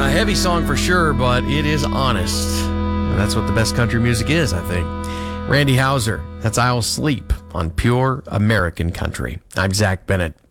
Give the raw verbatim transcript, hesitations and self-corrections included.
A heavy song for sure, but it is honest. And that's what the best country music is, I think. Randy Houser, that's I'll Sleep on Pure American Country. I'm Zach Bennett.